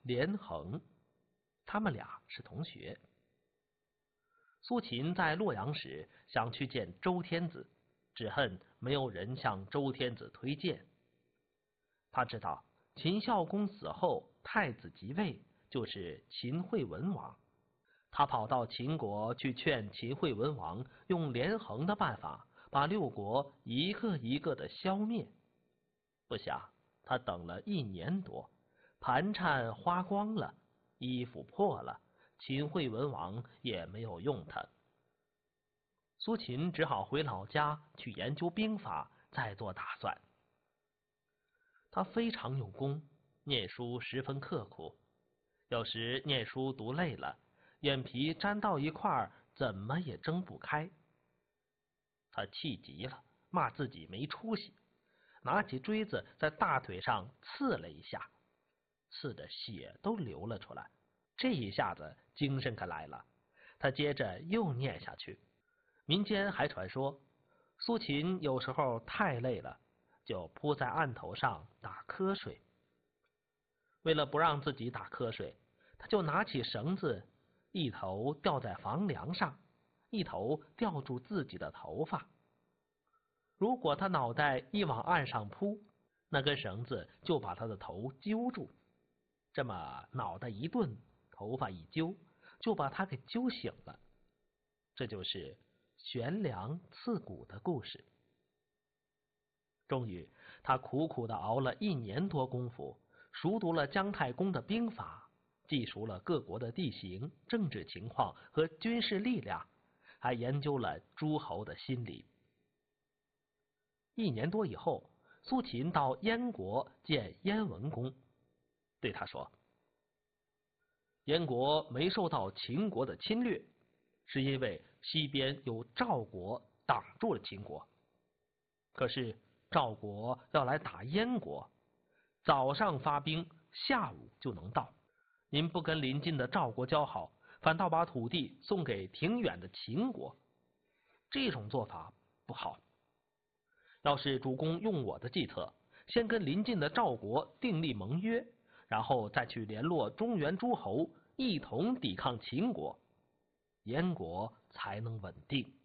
连横，他们俩是同学。苏秦在洛阳时想去见周天子，只恨没有人向周天子推荐。他知道秦孝公死后太子即位，就是秦惠文王。他跑到秦国去劝秦惠文王用连横的办法把六国一个一个的消灭。不想他等了1年多，盘缠花光了，衣服破了，秦惠文王也没有用他。苏秦只好回老家去研究兵法，再做打算。他非常有功，念书十分刻苦，有时念书读累了，眼皮粘到一块，怎么也睁不开。他气急了，骂自己没出息，拿起锥子在大腿上刺了一下，刺得血都流了出来。这一下子精神可来了，他接着又念下去。民间还传说，苏秦有时候太累了，就扑在案头上打瞌睡。为了不让自己打瞌睡，他就拿起绳子，一头吊在房梁上，一头吊住自己的头发。如果他脑袋一往岸上扑，那根绳子就把他的头揪住，这么脑袋一顿，头发一揪，就把他给揪醒了。这就是悬梁刺股的故事。终于，他苦苦地熬了1年多功夫，熟读了姜太公的兵法，记熟了各国的地形、政治情况和军事力量，还研究了诸侯的心理。1年多以后，苏秦到燕国见燕文公，对他说：燕国没受到秦国的侵略，是因为西边有赵国挡住了秦国。可是赵国要来打燕国，早上发兵，下午就能到。您不跟邻近的赵国交好，反倒把土地送给挺远的秦国，这种做法不好。要是主公用我的计策，先跟邻近的赵国订立盟约，然后再去联络中原诸侯，一同抵抗秦国，燕国才能稳定。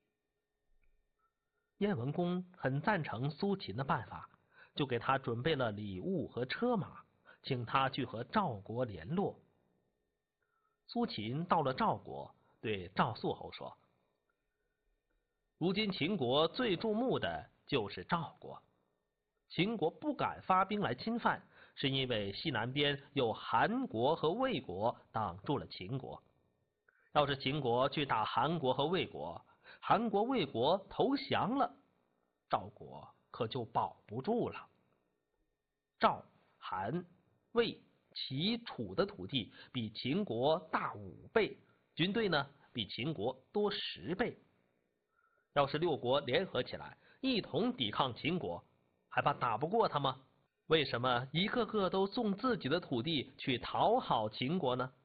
燕文公很赞成苏秦的办法，就给他准备了礼物和车马，请他去和赵国联络。苏秦到了赵国，对赵肃侯说：如今秦国最注目的就是赵国，秦国不敢发兵来侵犯，是因为西南边有韩国和魏国挡住了秦国。要是秦国去打韩国和魏国，韩国、魏国投降了，赵国可就保不住了。赵、韩、魏、齐、楚的土地比秦国大5倍，军队呢比秦国多10倍。要是6国联合起来，一同抵抗秦国，还怕打不过他吗？为什么一个个都送自己的土地去讨好秦国呢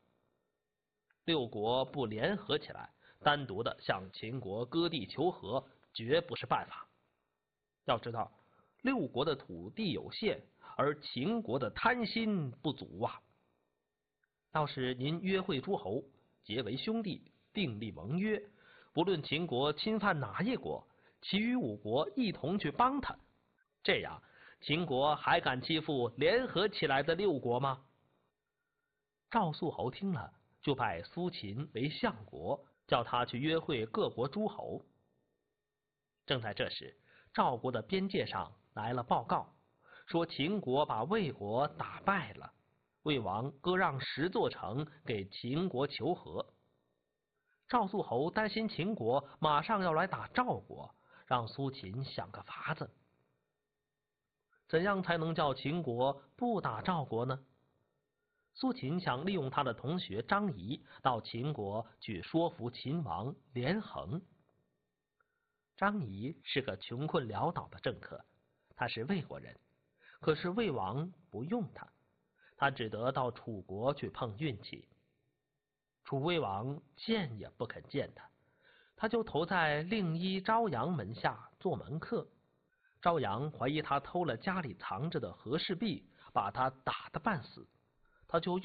？6国不联合起来，单独的向秦国割地求和，绝不是办法。要知道，6国的土地有限，而秦国的贪心不足啊。要是您约会诸侯，结为兄弟，订立盟约，不论秦国侵犯哪一国，其余5国一同去帮他，这样秦国还敢欺负联合起来的6国吗？赵肃侯听了，就拜苏秦为相国，叫他去约会各国诸侯。正在这时，赵国的边界上来了报告，说秦国把魏国打败了，魏王割让10座城给秦国求和。赵肃侯担心秦国马上要来打赵国，让苏秦想个法子。怎样才能叫秦国不打赵国呢？苏秦想利用他的同学张仪到秦国去说服秦王连横。张仪是个穷困潦倒的政客，他是魏国人，可是魏王不用他，他只得到楚国去碰运气。楚威王见也不肯见他，他就投在令医昭阳门下做门客。昭阳怀疑他偷了家里藏着的和氏璧，把他打得半死，他就